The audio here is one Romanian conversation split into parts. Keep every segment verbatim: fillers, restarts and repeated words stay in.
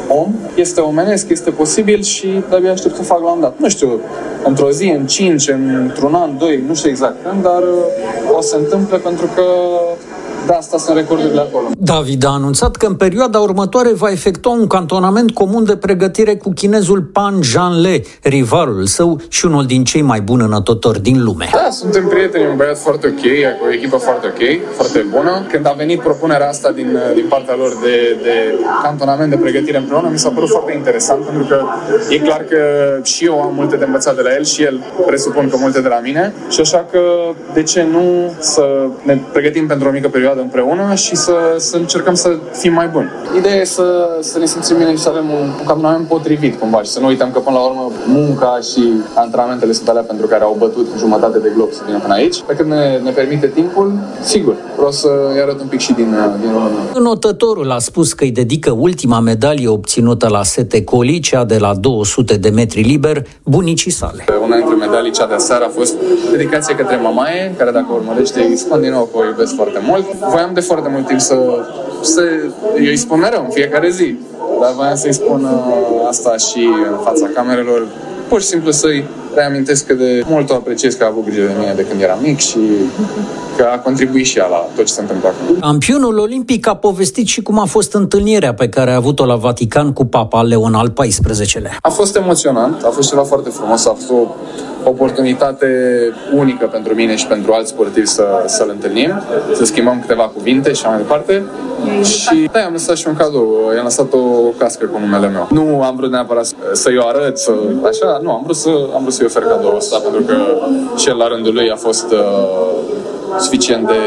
om. Este omenesc, este posibil și de-abia aștept să fac la un dat. Nu știu, într-o zi, în cinci, într-un an, doi, nu știu exact când, dar o să se întâmple pentru că de asta sunt recordurile acolo. David a anunțat că în perioada următoare va efectua un cantonament comun de pregătire cu chinezul Pan Zhanle, rivalul său și unul din cei mai buni înătători din lume. Da, suntem prieteni, un băiat foarte ok, o echipă foarte ok, foarte bună. Când a venit propunerea asta din, din partea lor de, de cantonament de pregătire împreună, mi s-a părut foarte interesant, pentru că e clar că și eu am multe de învățat de la el și el presupun că multe de la mine și așa că de ce nu să ne pregătim pentru o mică perioadă împreună și să, să încercăm să fim mai buni. Ideea e să, să ne simțim bine și să avem un, un cantonament potrivit cumva și să nu uităm că până la urmă munca și antrenamentele sunt alea pentru care au bătut jumătate de glob să vină până aici. Pe când ne, ne permite timpul, sigur, vreau să-i arăt un pic și din, din România. Înotătorul a spus că îi dedică ultima medalie obținută la Sete Coli, cea de la două sute de metri liber, bunicii sale. Una dintre medalii, cea de aseară, a fost dedicație către mamaie, care dacă urmărește îi spun din nou că o iubesc foarte mult. Voiam de foarte mult timp să, să eu îi spun mereu în fiecare zi, dar voiam să-i spun uh, asta și în fața camerelor, pur și simplu să-i reamintesc că de mult o apreciez că a avut grijă de mine de când eram mic și că a contribuit și ea la tot ce se întâmplă acum. Campionul olimpic a povestit și cum a fost întâlnirea pe care a avut-o la Vatican cu Papa Leon al paisprezecelea. A fost emoționant, a fost ceva foarte frumos, a fost o oportunitate unică pentru mine și pentru alți sportivi să, să-l întâlnim, să schimbăm câteva cuvinte și așa mai departe. Și da, i-am lăsat și un cadou, i-am lăsat o cască cu numele meu. Nu am vrut neapărat să-i o arăt, să, așa, nu, am vrut, să, am vrut să-i ofer cadoul ăsta, pentru că și el la rândul lui a fost uh, suficient de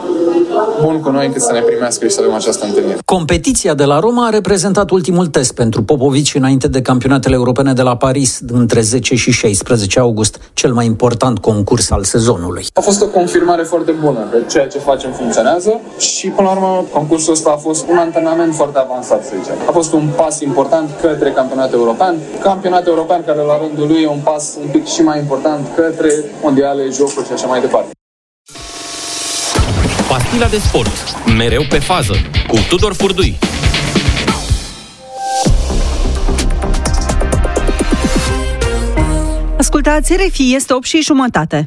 bun cu noi încât să ne primească și să avem această întâlnire. Competiția de la Roma a reprezentat ultimul test pentru Popovici înainte de campionatele europene de la Paris între zece și șaisprezece august, cel mai important concurs al sezonului. A fost o confirmare foarte bună că ceea ce facem funcționează și până la urmă concursul ăsta a fost un antrenament foarte avansat, să zicem. A fost un pas important către campionatul european, campionatul european care la rândul lui e un pas un pic și mai important către mondiale, jocuri și așa mai departe. Pastila de sport, mereu pe fază, cu Tudor Furdui. Ascultați R F I, este opt și jumătate.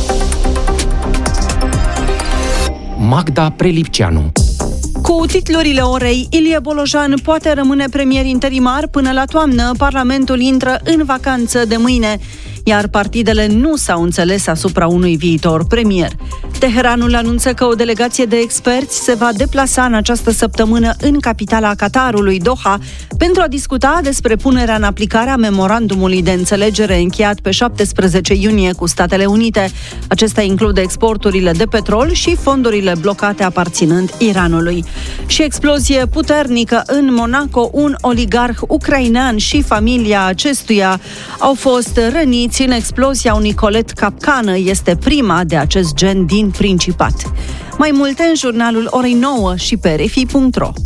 Magda Prelipceanu. Cu titlurile orei, Ilie Bolojan poate rămâne premier interimar până la toamnă. Parlamentul intră în vacanță de mâine, iar partidele nu s-au înțeles asupra unui viitor premier. Teheranul anunță că o delegație de experți se va deplasa în această săptămână în capitala Qatarului, Doha, pentru a discuta despre punerea în aplicare a memorandumului de înțelegere încheiat pe șaptesprezece iunie cu Statele Unite. Acesta include exporturile de petrol și fondurile blocate aparținând Iranului. Și explozie puternică în Monaco, un oligarh ucrainean și familia acestuia au fost răniți în explozia unui colet capcană. Este prima de acest gen din Principat. Mai multe în jurnalul orei nouă și pe r f i punct r o.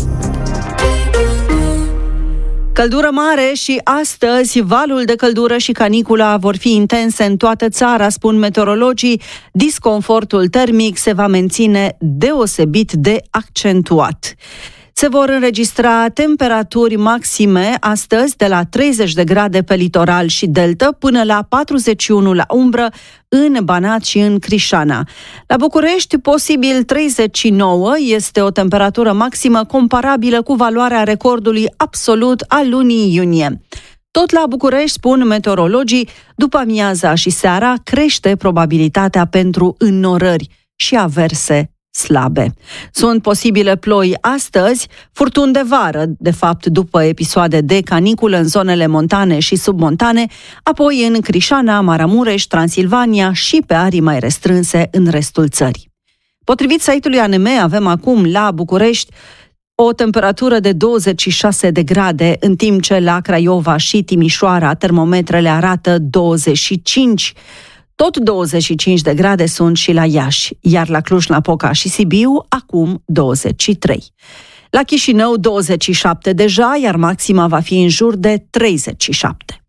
Căldură mare și astăzi valul de căldură și canicula vor fi intense în toată țara, spun meteorologii. Disconfortul termic se va menține deosebit de accentuat. Se vor înregistra temperaturi maxime astăzi de la treizeci de grade pe litoral și delta până la patruzeci și unu la umbră în Banat și în Crișana. La București, posibil treizeci și nouă, este o temperatură maximă comparabilă cu valoarea recordului absolut al lunii iunie. Tot la București, spun meteorologii, după amiaza și seara crește probabilitatea pentru înnorări și averse slabe. Sunt posibile ploi astăzi, furtuni de vară, de fapt după episoade de caniculă în zonele montane și submontane, apoi în Crișana, Maramureș, Transilvania și pe arii mai restrânse în restul țării. Potrivit site-ului A N M, avem acum la București o temperatură de douăzeci și șase de grade, în timp ce la Craiova și Timișoara termometrele arată douăzeci și cinci. Tot douăzeci și cinci de grade sunt și la Iași, iar la Cluj-Napoca și Sibiu acum douăzeci și trei. La Chișinău douăzeci și șapte deja, iar maxima va fi în jur de treizeci și șapte.